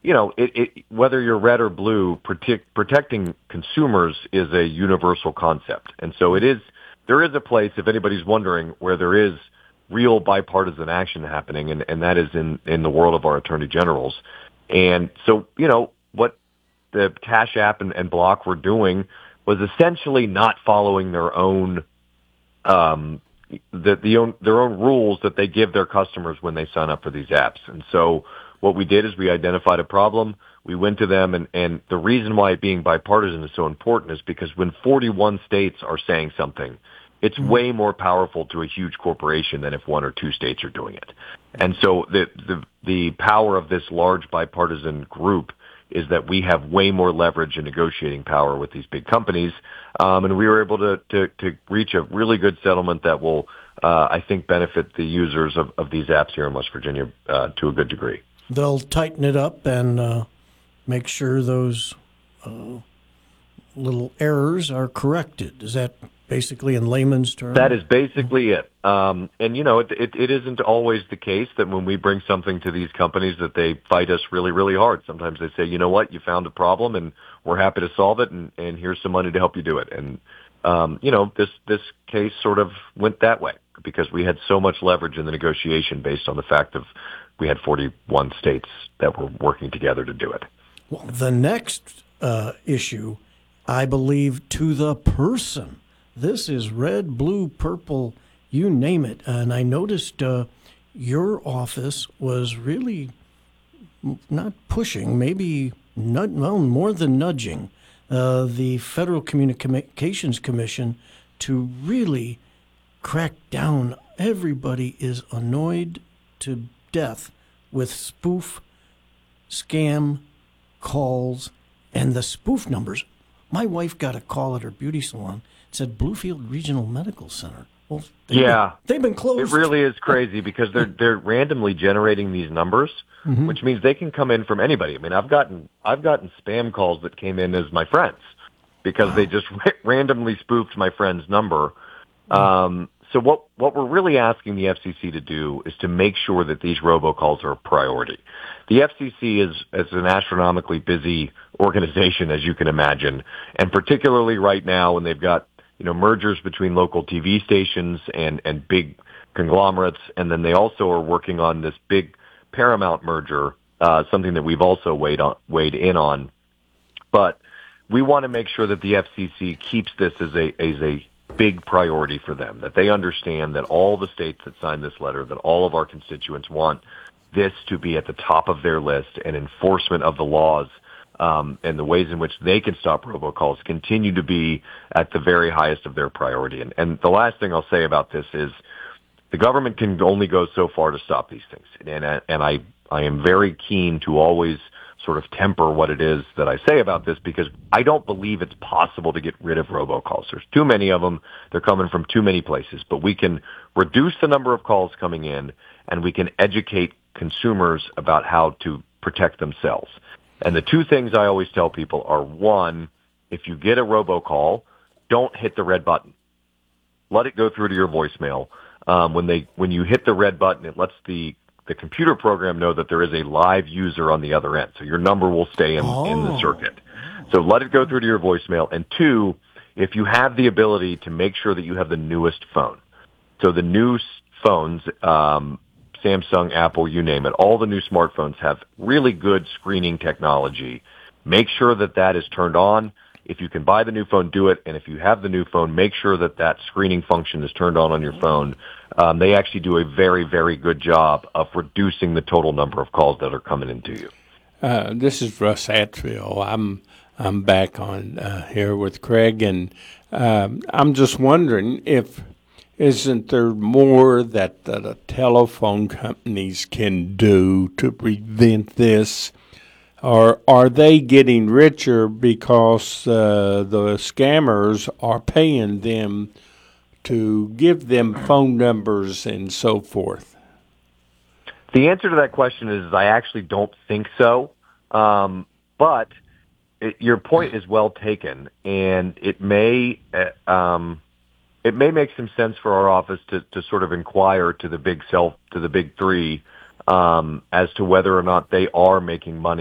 whether you're red or blue, protecting consumers is a universal concept. And so there is a place, if anybody's wondering, where there is real bipartisan action happening, and that is in the world of our attorney generals. And so, what the Cash App and Block were doing was essentially not following their own their own rules that they give their customers when they sign up for these apps. And so what we did is we identified a problem. We went to them, and the reason why being bipartisan is so important is because when 41 states are saying something, it's way more powerful to a huge corporation than if one or two states are doing it. And so the power of this large bipartisan group is that we have way more leverage and negotiating power with these big companies. And we were able to reach a really good settlement that will, I think, benefit the users of these apps here in West Virginia to a good degree. They'll tighten it up and make sure those little errors are corrected. Is that basically in layman's terms? That is basically it. And, it isn't always the case that when we bring something to these companies that they fight us really, really hard. Sometimes they say, you know what, you found a problem and we're happy to solve it, and here's some money to help you do it. And, this case sort of went that way because we had so much leverage in the negotiation based on the fact of we had 41 states that were working together to do it. Well, the next issue, I believe, to the person. This is red, blue, purple, you name it. And I noticed your office was really not pushing, maybe more than nudging the Federal Communications Commission to really crack down. Everybody is annoyed to death with spoof, scam calls, and the spoof numbers. My wife got a call at her beauty salon. It said Bluefield Regional Medical Center. Well, they've been closed. It really is crazy because they're randomly generating these numbers, which means they can come in from anybody. I mean, I've gotten spam calls that came in as my friends because they just randomly spoofed my friend's number. So what we're really asking the FCC to do is to make sure that these robocalls are a priority. The FCC is an astronomically busy organization, as you can imagine, and particularly right now when they've got mergers between local TV stations and big conglomerates, and then they also are working on this big Paramount merger, something that we've also weighed in on. But we want to make sure that the FCC keeps this as a big priority for them, that they understand that all the states that signed this letter, that all of our constituents want this to be at the top of their list, and enforcement of the laws and the ways in which they can stop robocalls continue to be at the very highest of their priority. And the last thing I'll say about this is the government can only go so far to stop these things. And I am very keen to always sort of temper what it is that I say about this, because I don't believe it's possible to get rid of robocalls. There's too many of them. They're coming from too many places. But we can reduce the number of calls coming in, and we can educate consumers about how to protect themselves. And the two things I always tell people are, one, if you get a robocall, don't hit the red button. Let it go through to your voicemail. When you hit the red button, it lets the computer program know that there is a live user on the other end. So your number will stay in the circuit. So let it go through to your voicemail. And two, if you have the ability to make sure that you have the newest phone. So the new phones, Samsung, Apple, you name it, all the new smartphones have really good screening technology. Make sure that is turned on. If you can buy the new phone, do it. And if you have the new phone, make sure that screening function is turned on your phone. They actually do a very, very good job of reducing the total number of calls that are coming into you. This is Russ Atfield. I'm back on here with Craig, and I'm just wondering isn't there more that the telephone companies can do to prevent this? Or are they getting richer because the scammers are paying them to give them phone numbers and so forth? The answer to that question is I actually don't think so. But your point is well taken, and it may make some sense for our office to sort of inquire to the big three as to whether or not they are making money